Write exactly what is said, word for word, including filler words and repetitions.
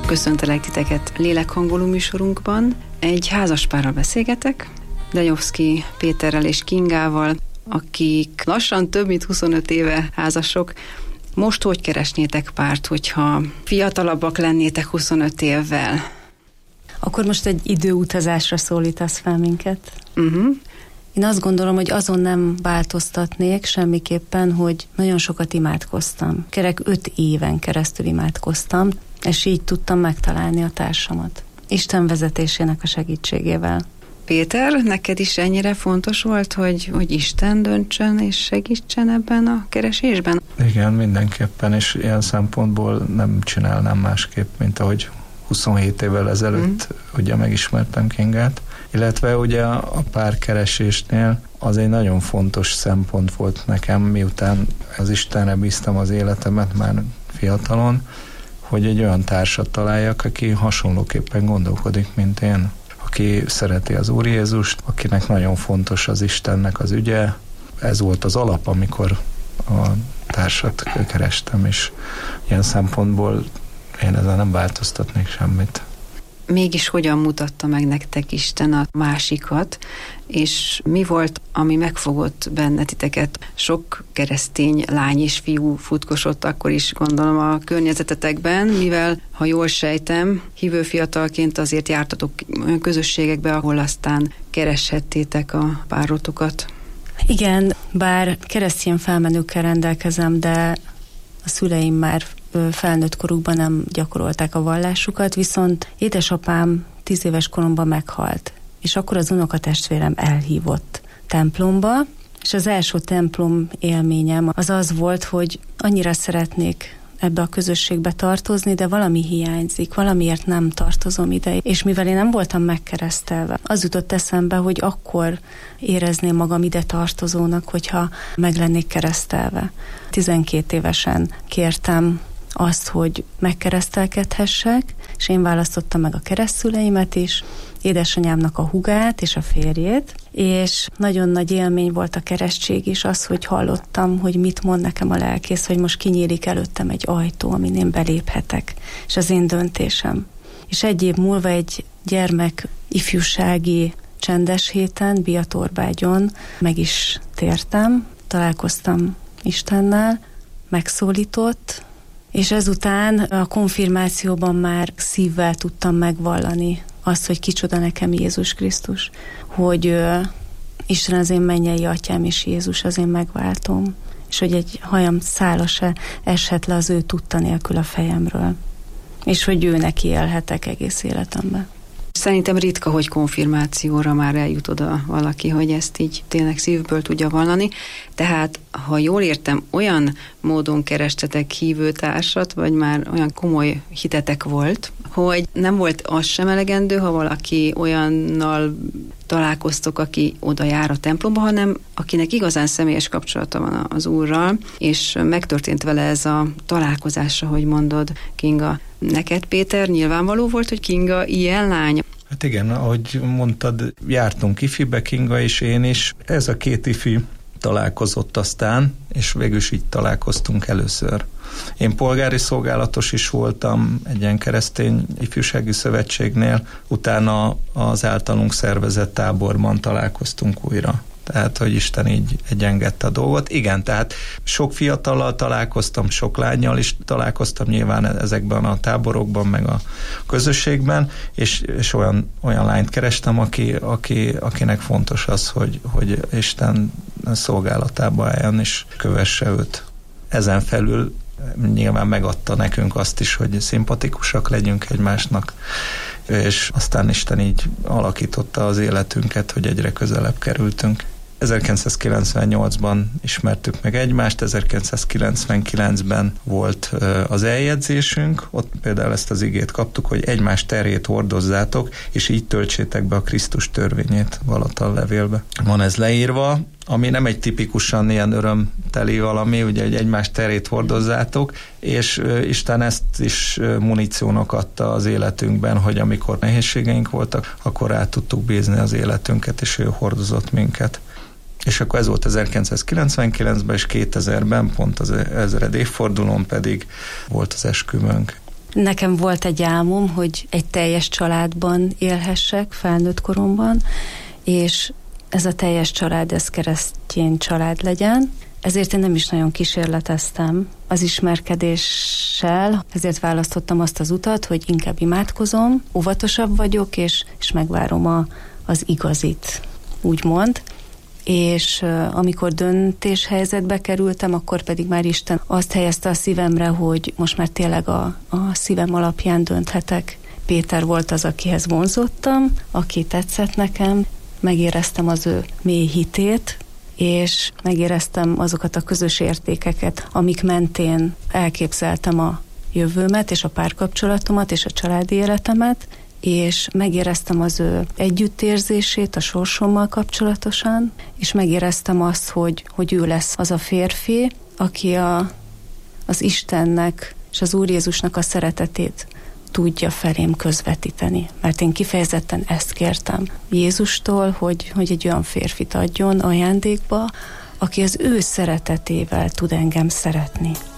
Köszöntelek titeket lélekhangoló műsorunkban. Egy házaspárral beszélgetek, Denyovszky Péterrel és Kingával, akik lassan több mint huszonöt éve házasok. Most hogy keresnétek párt, hogyha fiatalabbak lennétek huszonöt évvel? Akkor most egy időutazásra szólítasz fel minket? Uh-huh. Én azt gondolom, hogy azon nem változtatnék semmiképpen, hogy nagyon sokat imádkoztam. Kerek öt éven keresztül imádkoztam, és így tudtam megtalálni a társamat. Isten vezetésének a segítségével. Péter, neked is ennyire fontos volt, hogy, hogy Isten döntsön és segítsen ebben a keresésben? Igen, mindenképpen, és ilyen szempontból nem csinálnám másképp, mint ahogy huszonhét évvel ezelőtt mm. ugye megismertem Kingát. Illetve ugye a párkeresésnél az egy nagyon fontos szempont volt nekem, miután az Istenre bíztam az életemet már fiatalon, hogy egy olyan társat találjak, aki hasonlóképpen gondolkodik, mint én. Aki szereti az Úr Jézust, akinek nagyon fontos az Istennek az ügye. Ez volt az alap, amikor a társat kerestem, és ilyen szempontból én ezzel nem változtatnék semmit. Mégis hogyan mutatta meg nektek Isten a másikat, és mi volt, ami megfogott bennetiteket? Sok keresztény lány és fiú futkosott akkor is, gondolom, a környezetetekben, mivel, ha jól sejtem, hívő fiatalként azért jártatok olyan közösségekbe, ahol aztán kereshettétek a párotokat. Igen, bár keresztény felmenőkkel rendelkezem, de a szüleim már felnőtt korukban nem gyakorolták a vallásukat, viszont édesapám tíz éves koromban meghalt, és akkor az unokatestvérem elhívott templomba, és az első templom élményem az az volt, hogy annyira szeretnék ebbe a közösségbe tartozni, de valami hiányzik, valamiért nem tartozom ide. És mivel én nem voltam megkeresztelve, az jutott eszembe, hogy akkor érezném magam ide tartozónak, hogyha meg lennék keresztelve. tizenkét évesen kértem azt, hogy megkeresztelkedhessek, és én választottam meg a keresztszüleimet is, édesanyámnak a hugát és a férjét, és nagyon nagy élmény volt a keresztség is az, hogy hallottam, hogy mit mond nekem a lelkész, hogy most kinyílik előttem egy ajtó, amin én beléphetek, és az én döntésem. És egy év múlva egy gyermek ifjúsági csendes héten, Biatorbágyon meg is tértem, találkoztam Istennel, megszólított, és ezután a konfirmációban már szívvel tudtam megvallani azt, hogy kicsoda nekem Jézus Krisztus, hogy ö, Isten az én mennyei atyám, és Jézus az én megváltom, és hogy egy hajam szála se eshet le az ő tudta nélkül a fejemről, és hogy ő neki élhetek egész életemben. Szerintem ritka, hogy konfirmációra már eljut oda valaki, hogy ezt így tényleg szívből tudja vallani. Tehát, ha jól értem, olyan módon kerestetek hívőtársat, vagy már olyan komoly hitetek volt, hogy nem volt az sem elegendő, ha valaki olyannal találkoztok, aki oda jár a templomba, hanem akinek igazán személyes kapcsolata van az Úrral, és megtörtént vele ez a találkozás, ahogy mondod, Kinga. Neked, Péter, nyilvánvaló volt, hogy Kinga ilyen lány? Hát igen, ahogy mondtad, jártunk ifibe, Kinga és én is. Ez a két ifi találkozott aztán, és végül is így találkoztunk először. Én polgári szolgálatos is voltam egy ilyen keresztény ifjúsági szövetségnél, utána az általunk szervezett táborban találkoztunk újra. Tehát, hogy Isten így egyengedte a dolgot. Igen, tehát sok fiatallal találkoztam, sok lánnyal is találkoztam nyilván ezekben a táborokban, meg a közösségben, és, és olyan, olyan lányt kerestem, aki, aki, akinek fontos az, hogy, hogy Isten szolgálatába álljon, és kövesse őt. Ezen felül nyilván megadta nekünk azt is, hogy szimpatikusak legyünk egymásnak, és aztán Isten így alakította az életünket, hogy egyre közelebb kerültünk. ezerkilencszázkilencvennyolcban ismertük meg egymást, ezerkilencszázkilencvenkilencben volt az eljegyzésünk, ott például ezt az igét kaptuk, hogy egymás terhét hordozzátok, és így töltsétek be a Krisztus törvényét Galatal levélbe. Van ez leírva, ami nem egy tipikusan ilyen örömteli valami, ugye, hogy egymás terhét hordozzátok, és Isten ezt is muníciónak adta az életünkben, hogy amikor nehézségeink voltak, akkor át tudtuk bízni az életünket, és ő hordozott minket. És akkor ez volt ezerkilencszázkilencvenkilencben, és kétezerben, pont az ezred évfordulón pedig volt az esküvőnk. Nekem volt egy álmom, hogy egy teljes családban élhessek felnőtt koromban, és ez a teljes család, ez keresztény család legyen. Ezért én nem is nagyon kísérleteztem az ismerkedéssel, ezért választottam azt az utat, hogy inkább imádkozom, óvatosabb vagyok, és, és megvárom a, az igazit, úgymond. És uh, amikor döntéshelyzetbe kerültem, akkor pedig már Isten azt helyezte a szívemre, hogy most már tényleg a, a szívem alapján dönthetek. Péter volt az, akihez vonzottam, aki tetszett nekem, megéreztem az ő mély hitét, és megéreztem azokat a közös értékeket, amik mentén elképzeltem a jövőmet, és a párkapcsolatomat, és a családi életemet, és megéreztem az ő együttérzését a sorsommal kapcsolatosan, és megéreztem azt, hogy, hogy ő lesz az a férfi, aki a, az Istennek és az Úr Jézusnak a szeretetét tudja felém közvetíteni. Mert én kifejezetten ezt kértem Jézustól, hogy, hogy egy olyan férfit adjon ajándékba, aki az ő szeretetével tud engem szeretni.